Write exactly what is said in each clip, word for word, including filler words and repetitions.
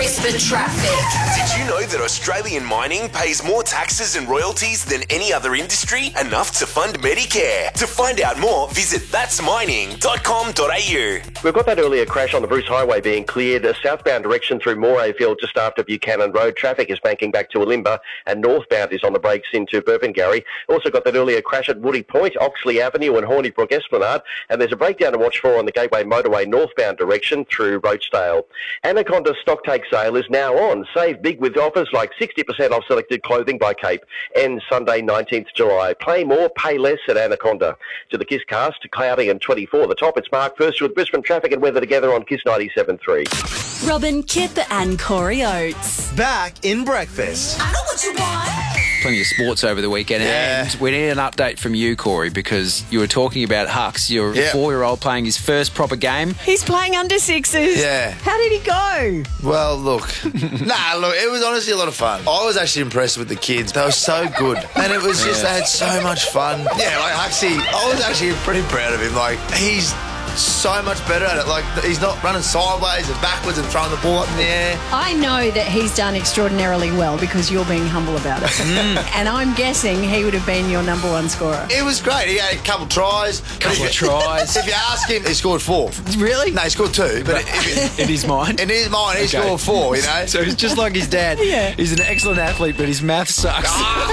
Whisper Traffic. Did you know that Australian mining pays more taxes and royalties than any other industry? Enough to fund Medicare. To find out more, visit that's mining dot com dot a u. We've got that earlier crash on the Bruce Highway being cleared. A southbound direction through Morayfield just after Buchanan Road. Traffic is banking back to Olimba, and northbound is on the brakes into Burpengary. Also got that earlier crash at Woody Point, Oxley Avenue and Hornybrook Esplanade. And there's a breakdown to watch for on the Gateway Motorway northbound direction through Rochedale. Anaconda stocktake sale is now on. Save big with offers like sixty percent off selected clothing by Cape. Ends Sunday nineteenth of July. Play more, pay less at Anaconda. To the Kiss Cast, cloudy and twenty-four. The top, it's Mark first with Brisbane traffic and weather together on Kiss ninety-seven point three. Robin, Kip and Corey Oates. Back in breakfast. I know what you want. Plenty of sports over the weekend, Yeah. and we need an update from you, Corey, because you were talking about Hux, your Yeah. four-year-old playing his first proper game. He's playing under sixes. Yeah. How did he go? Well, look. nah, look, it was honestly a lot of fun. I was actually impressed with the kids. They were so good. And it was just, they had so much fun. Yeah, like Huxie, I was actually pretty proud of him. Like, he's so much better at it. Like, he's not running sideways and backwards and throwing the ball up in the air. I know that he's done extraordinarily well because you're being humble about it. And I'm guessing he would have been your number one scorer. It was great. He had a couple tries. Couple of tries. If you ask him, he scored four. Really? No, he scored two. But if, In his mind? in his mind, he Okay. scored four, you know? So he's just like his dad. Yeah. He's an excellent athlete, but his math sucks.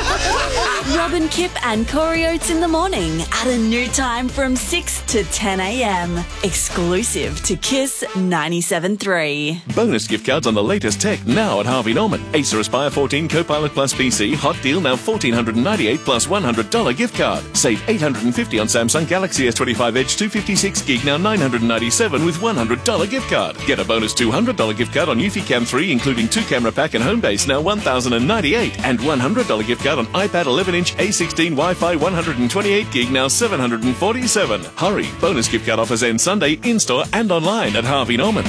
Robin, Kip and Corey Oates in the morning at a new time from six to ten a.m. Exclusive to Kiss ninety-seven point three. Bonus gift cards on the latest tech now at Harvey Norman. Acer Aspire fourteen Copilot Plus P C hot deal now one thousand four hundred ninety-eight dollars plus one hundred dollars gift card. Save eight hundred fifty dollars on Samsung Galaxy S twenty-five Edge two fifty-six gig now nine hundred ninety-seven dollars with one hundred dollars gift card. Get a bonus two hundred dollars gift card on Eufy Cam three including two camera pack and Homebase now one thousand ninety-eight dollars and one hundred dollars gift card on iPad eleven inch A sixteen Wi-Fi one hundred twenty-eight gig now seven hundred forty-seven dollars. Hurry! Bonus gift card offers end Sunday in-store and online at Harvey Norman.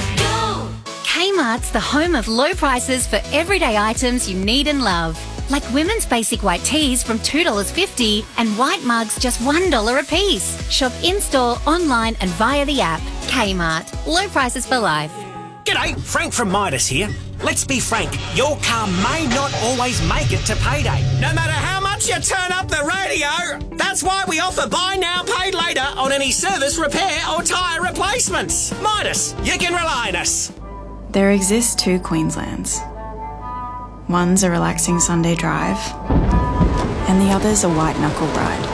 Kmart's the home of low prices for everyday items you need and love. Like women's basic white tees from two dollars fifty and white mugs just one dollar a piece. Shop in-store, online and via the app. Kmart. Low prices for life. G'day, Frank from Midas here. Let's be frank, your car may not always make it to payday. No matter how much you turn up the radio. That's why we offer buy now, pay later on any service, repair or tyre replacements. Midas, you can rely on us. There exist two Queenslands. One's a relaxing Sunday drive, and the other's a white-knuckle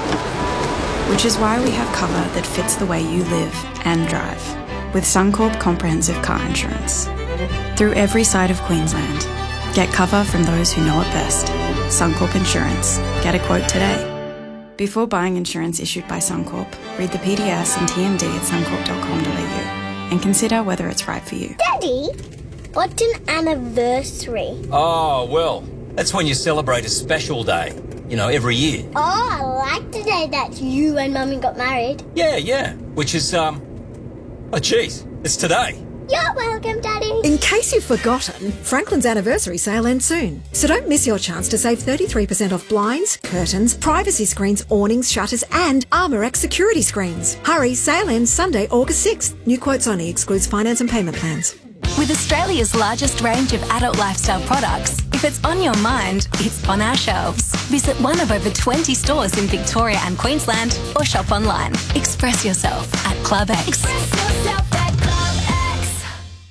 ride. Which is why we have cover that fits the way you live and drive, with Suncorp Comprehensive Car Insurance. Through every side of Queensland, get cover from those who know it best. Suncorp Insurance. Get a quote today. Before buying insurance issued by Suncorp, read the P D S and T M D at suncorp dot com dot a u and consider whether it's right for you. Daddy, what's an anniversary? Oh, well, that's when you celebrate a special day, you know, every year. Oh, I like the day that you and Mummy got married. Yeah, yeah, which is, um, oh, geez, it's today. You're welcome, Daddy. In case you've forgotten, Franklin's anniversary sale ends soon. So don't miss your chance to save thirty-three percent off blinds, curtains, privacy screens, awnings, shutters and ArmorX security screens. Hurry, sale ends Sunday, August sixth. New quotes only, excludes finance and payment plans. With Australia's largest range of adult lifestyle products, if it's on your mind, it's on our shelves. Visit one of over twenty stores in Victoria and Queensland or shop online. Express yourself at Club X. Express yourself at Club X.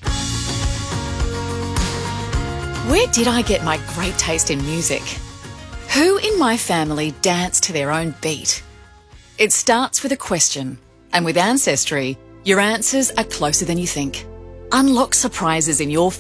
Where did I get my great taste in music? Who in my family danced to their own beat? It starts with a question, and with Ancestry, your answers are closer than you think. Unlock surprises in your